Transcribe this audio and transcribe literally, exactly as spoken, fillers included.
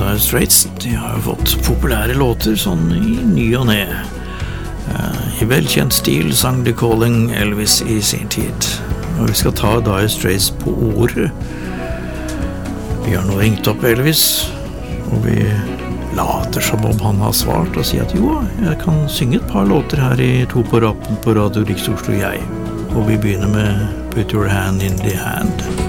Dire Straits, de har jo fått populære låter sånn i ny og ne. I velkjent stil sang The Calling Elvis i sin tid. Og vi skal ta Dire Straits på ordet. Vi har nå ringt opp Elvis, og vi later som om han har svart og sier at jo, jeg kan synge et par låter her i To på rappen på Radio Riks Oslo, jeg. Og vi begynner med Put Your Hand in the Hand.